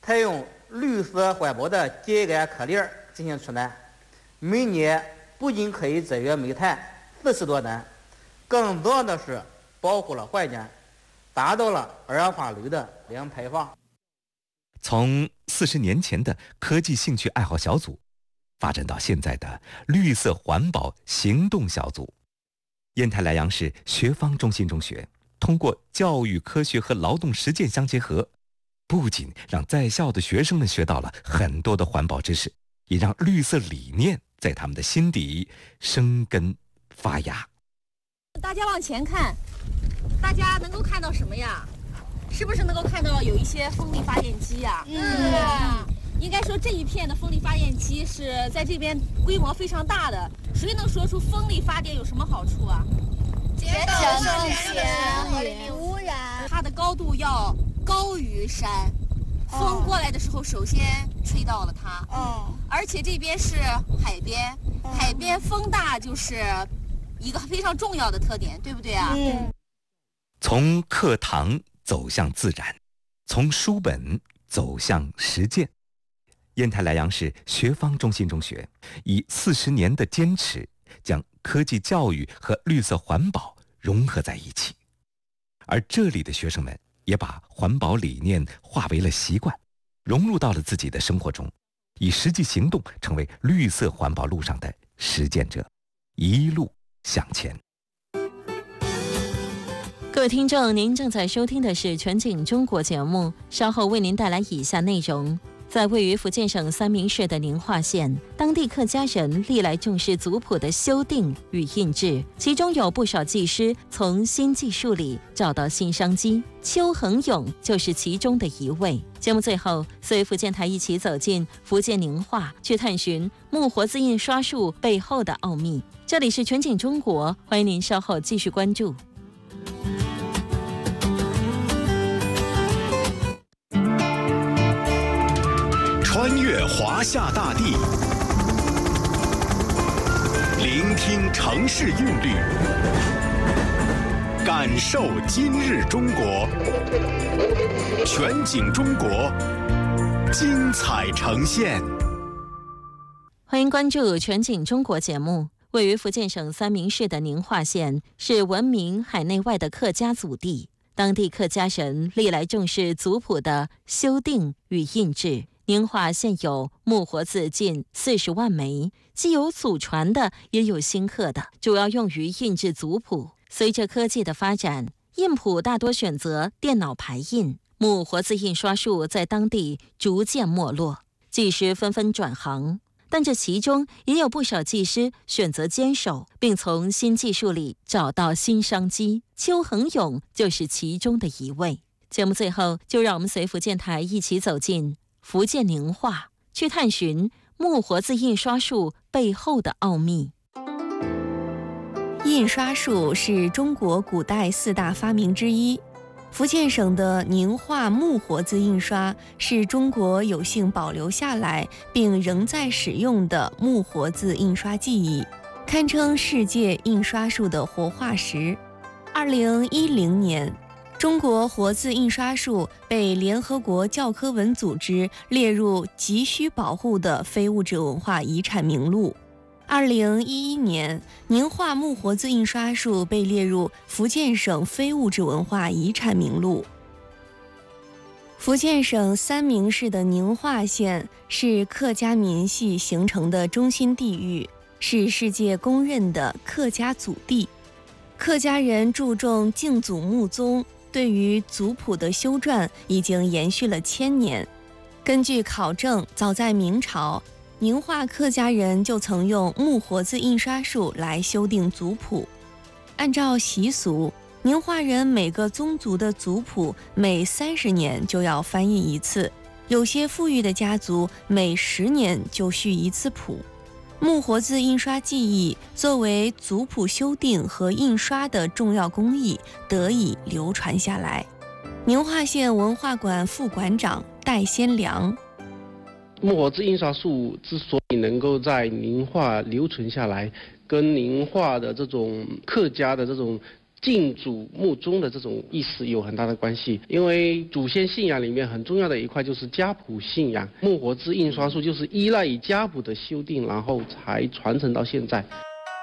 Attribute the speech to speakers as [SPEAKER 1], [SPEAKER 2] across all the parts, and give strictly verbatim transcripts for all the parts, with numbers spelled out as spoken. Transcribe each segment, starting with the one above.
[SPEAKER 1] 采用绿色环保的秸秆壳粒进行出栏，每年不仅可以节约煤炭四十多吨，更重要的是保护了环境，达到了二氧化氯的零排放。
[SPEAKER 2] 从四十年前的科技兴趣爱好小组，发展到现在的绿色环保行动小组，烟台莱阳市学坊中心中学通过教育、科学和劳动实践相结合，不仅让在校的学生们学到了很多的环保知识，也让绿色理念在他们的心底生根发芽。
[SPEAKER 3] 大家往前看，大家能够看到什么呀？是不是能够看到有一些风力发电机呀？嗯，对。应该说这一片的风力发电机是在这边规模非常大的。谁能说出风力发电有什么好处啊？
[SPEAKER 4] 节省能源和污染。
[SPEAKER 3] 它的高度要高于山，风过来的时候首先吹到了它。哦。而且这边是海边，海边风大就是一个非常重要的特点，对不对啊？嗯。
[SPEAKER 2] 从课堂走向自然，从书本走向实践。烟台莱阳市学坊中心中学以四十年的坚持，将科技教育和绿色环保融合在一起，而这里的学生们也把环保理念化为了习惯，融入到了自己的生活中，以实际行动成为绿色环保路上的实践者，一路向前。
[SPEAKER 5] 各位听众，您正在收听的是全景中国节目，稍后为您带来以下内容。在位于福建省三明市的宁化县，当地客家人历来重视族谱的修订与印制，其中有不少技师从新技术里找到新商机。邱恒勇就是其中的一位。节目最后，随福建台一起走进福建宁化，去探寻木活字印刷术背后的奥秘。这里是全景中国，欢迎您稍后继续关注。
[SPEAKER 6] 穿越华夏大地，聆听城市韵律，感受今日中国。全景中国，精彩呈现。
[SPEAKER 5] 欢迎关注全景中国节目。位于福建省三明市的宁化县是闻名海内外的客家祖地，当地客家人历来重视族谱的修订与印制。宁化现有木活字近四十万枚，既有祖传的，也有新刻的，主要用于印制族谱。随着科技的发展，印谱大多选择电脑排印，木活字印刷术在当地逐渐没落，技师纷纷转行。但这其中也有不少技师选择坚守，并从新技术里找到新商机。邱恒勇就是其中的一位。节目最后，就让我们随福建台一起走进福建宁化，去探寻木活字印刷术背后的奥秘。
[SPEAKER 7] 印刷术是中国古代四大发明之一。福建省的宁化木活字印刷是中国有幸保留下来并仍在使用的木活字印刷技艺，堪称世界印刷术的活化石。二零一零年，中国活字印刷术被联合国教科文组织列入急需保护的非物质文化遗产名录。二零一一年，宁化木活字印刷术被列入福建省非物质文化遗产名录。福建省三明市的宁化县是客家民系形成的中心地域，是世界公认的客家祖地。客家人注重敬祖穆宗，对于族谱的修撰已经延续了千年。根据考证，早在明朝，宁化客家人就曾用木活字印刷术来修订族谱。按照习俗，宁化人每个宗族的族谱每三十年就要翻印一次，有些富裕的家族每十年就续一次谱。木活字印刷技艺作为族谱修订和印刷的重要工艺得以流传下来。宁化县文化馆副馆长戴先良，
[SPEAKER 8] 木活字印刷术之所以能够在宁化留存下来，跟宁化的这种客家的这种敬祖穆宗的这种意思有很大的关系。因为祖先信仰里面很重要的一块就是家谱信仰，木活字印刷术就是依赖于家谱的修订，然后才传承到现在。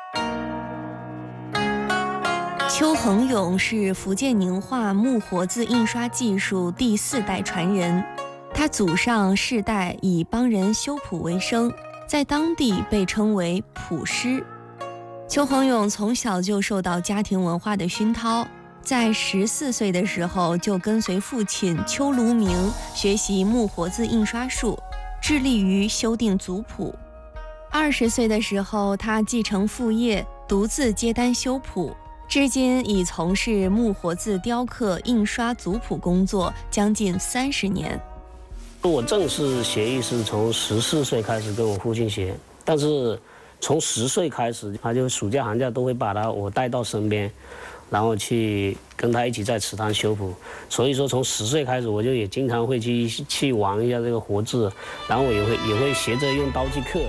[SPEAKER 7] 邱恒勇是福建宁化木活字印刷技术第四代传人，他祖上世代以帮人修谱为生，在当地被称为谱师。邱恒勇从小就受到家庭文化的熏陶，在十四岁的时候就跟随父亲邱卢明学习木活字印刷术，致力于修订族谱。二十岁的时候，他继承父业，独自接单修谱。至今已从事木活字雕刻、印刷族谱工作将近三十年。
[SPEAKER 9] 我正式学艺是从十四岁开始跟我父亲学，但是从十岁开始，他就暑假寒假都会把他我带到身边，然后去跟他一起在祠堂修谱。所以说从十岁开始，我就也经常会去去玩一下这个活字，然后我也会也会学着用刀去刻。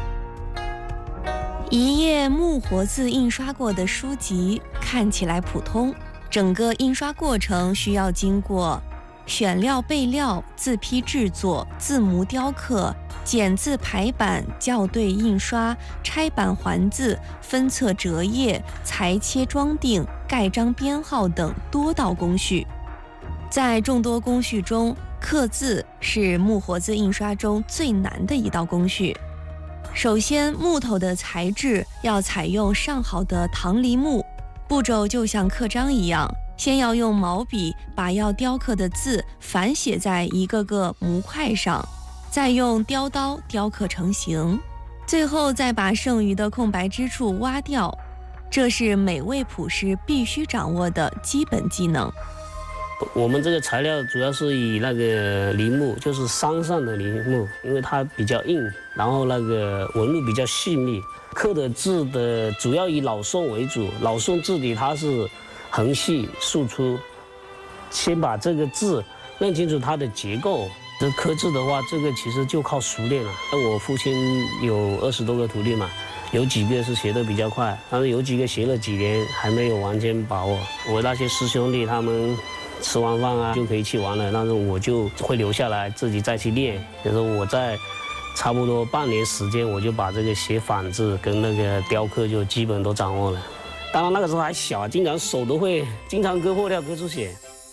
[SPEAKER 7] 一页木活字印刷过的书籍看起来普通，整个印刷过程需要经过选料、备料、字批制作、字模雕刻、剪字排版、校对印刷、拆版还字、分册折页、裁切装订、盖章编号等多道工序。在众多工序中，刻字是木活字印刷中最难的一道工序。首先，木头的材质要采用上好的唐梨木，步骤就像刻章一样，先要用毛笔把要雕刻的字反写在一个个模块上，再用雕刀雕刻成型，最后再把剩余的空白之处挖掉。这是每位谱师必须掌握的基本技能。
[SPEAKER 9] 我们这个材料主要是以那个梨木，就是山上的梨木，因为它比较硬，然后那个纹路比较细密。刻的字的主要以老宋为主，老宋字体它是横细竖出，先把这个字认清楚它的结构。这刻字的话，这个其实就靠熟练了。我父亲有二十多个徒弟嘛，有几个是学得比较快，但是有几个学了几年还没有完全把握。我那些师兄弟他们吃完饭啊就可以去玩了，但是我就会留下来自己再去练。就是我在差不多半年时间，我就把这个写反字跟那个雕刻就基本都掌握了。当然那个时候还小，经常手都会经常割破掉、割出血。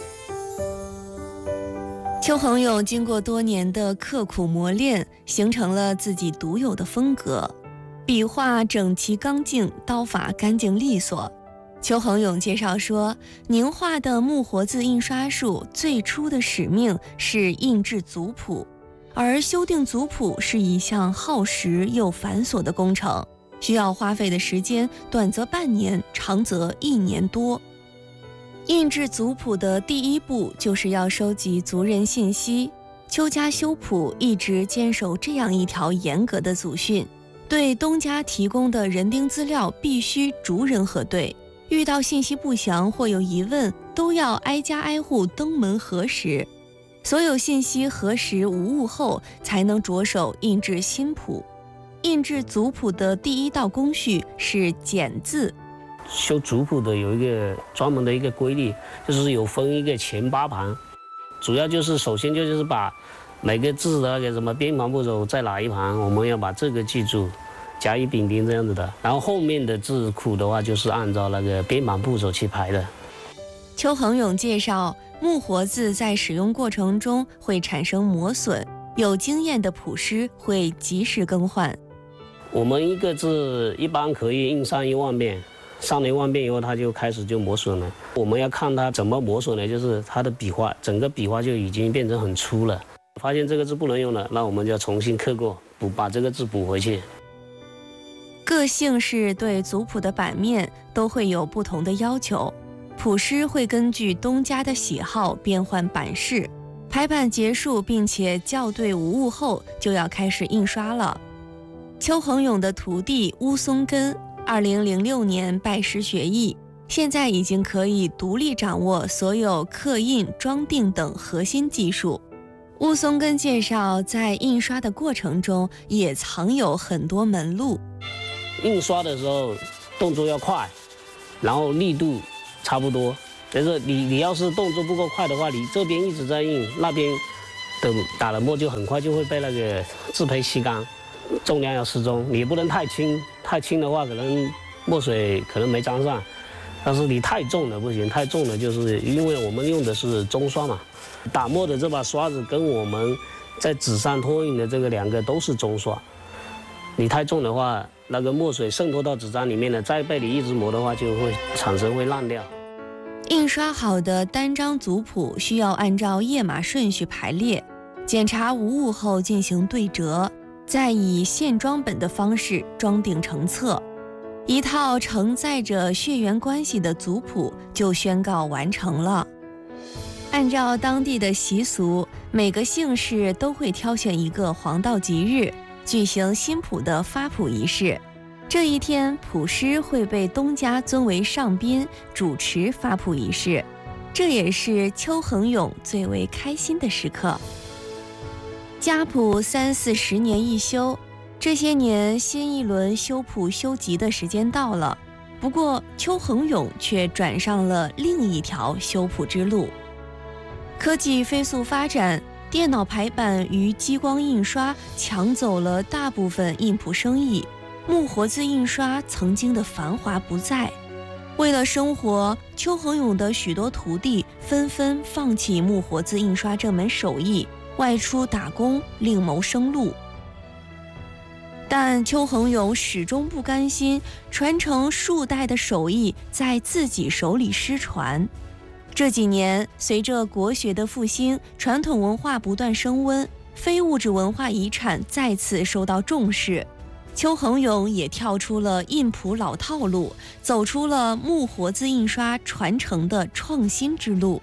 [SPEAKER 7] 邱恒勇经过多年的刻苦磨练，形成了自己独有的风格，笔画整齐刚劲，刀法干净利索。邱恒勇介绍说，宁化的木活字印刷术最初的使命是印制族谱，而修订族谱是一项耗时又繁琐的工程，需要花费的时间短则半年，长则一年多。印制族谱的第一步就是要收集族人信息。邱家修谱一直坚守这样一条严格的祖训，对东家提供的人丁资料必须逐人核对，遇到信息不详或有疑问，都要挨家挨户登门核实。所有信息核实无误后，才能着手印制新谱。印制族谱的第一道工序是剪字。
[SPEAKER 9] 修族谱的有一个专门的一个规律，就是有分一个前八盘，主要就是首先就是把每个字的那个什么编盘步骤在哪一盘，我们要把这个记住，甲乙丙丁这样子的。然后后面的字库的话，就是按照那个编盘步骤去排的。
[SPEAKER 7] 邱恒勇介绍，木活字在使用过程中会产生磨损，有经验的谱师会及时更换。
[SPEAKER 9] 我们一个字一般可以印上一万遍。上了一万遍以后，它就开始就磨损了。我们要看它怎么磨损呢？就是它的笔画，整个笔画就已经变成很粗了。发现这个字不能用了，那我们就要重新刻过，补把这个字补回去。
[SPEAKER 7] 各姓氏对族谱的版面都会有不同的要求，谱师会根据东家的喜好变换版式。排版结束并且校对无误后，就要开始印刷了。邱恒勇的徒弟乌松根二零零六年拜师学艺，现在已经可以独立掌握所有刻印、装订等核心技术。乌松根介绍，在印刷的过程中也藏有很多门路。
[SPEAKER 9] 印刷的时候动作要快，然后力度差不多。就是你你要是动作不够快的话，你这边一直在印，那边的打了墨就很快就会被那个自胚吸干。重量要适中，你不能太轻，太轻的话可能墨水可能没沾上。但是你太重了不行，太重了就是因为我们用的是中刷嘛，打墨的这把刷子跟我们在纸上拓印的这个两个都是中刷，你太重的话，那个墨水渗透到纸张里面了，再被你一直磨的话，就会产生会烂掉。
[SPEAKER 7] 印刷好的单张族谱需要按照页码顺序排列，检查无误后进行对折，再以线装本的方式装订成册。一套承载着血缘关系的族谱就宣告完成了。按照当地的习俗，每个姓氏都会挑选一个黄道吉日，举行新谱的发谱仪式。这一天，谱师会被东家尊为上宾，主持发谱仪式，这也是邱恒勇最为开心的时刻。家谱三四十年一修，这些年新一轮修谱修集的时间到了，不过邱恒勇却转上了另一条修谱之路。科技飞速发展，电脑排版与激光印刷抢走了大部分印谱生意，木活字印刷曾经的繁华不再。为了生活，邱恒勇的许多徒弟纷纷放弃木活字印刷这门手艺，外出打工另谋生路。但邱恒勇始终不甘心传承数代的手艺在自己手里失传。这几年，随着国学的复兴，传统文化不断升温，非物质文化遗产再次受到重视。邱恒勇也跳出了印谱老套路，走出了木活字印刷传承的创新之路。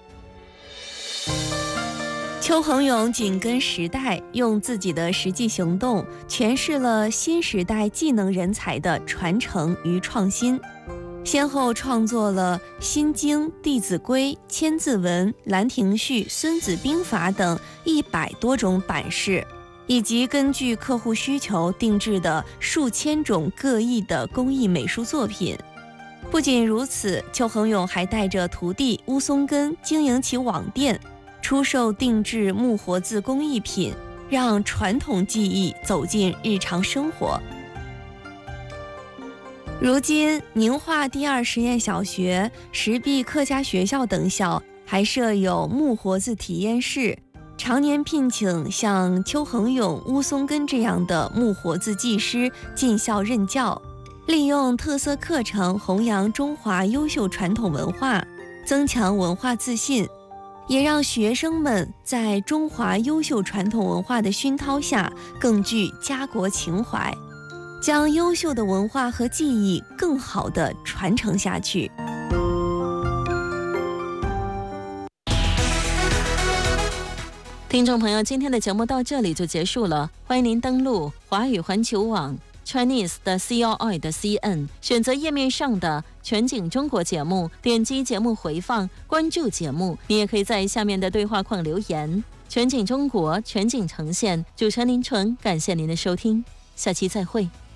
[SPEAKER 7] 邱恒勇紧跟时代，用自己的实际行动诠释了新时代技能人才的传承与创新，先后创作了《心经》《弟子规》《千字文》《兰亭序》《孙子兵法》等一百多种版式，以及根据客户需求定制的数千种各异的工艺美术作品。不仅如此，邱恒勇还带着徒弟乌松根经营起网店，出售定制木活字工艺品，让传统技艺走进日常生活。如今，宁化第二实验小学、石壁客家学校等校还设有木活字体验室，常年聘请像邱恒勇、乌松根这样的木活字技师进校任教，利用特色课程弘扬中华优秀传统文化，增强文化自信，也让学生们在中华优秀传统文化的熏陶下更具家国情怀，将优秀的文化和技艺更好地传承下去。
[SPEAKER 5] 听众朋友，今天的节目到这里就结束了，欢迎您登录华语环球网 Chinese 的 C L I 的 C N， 选择页面上的全景中国节目，点击节目回放，关注节目。你也可以在下面的对话框留言。全景中国，全景呈现，主持人林纯，感谢您的收听，下期再会。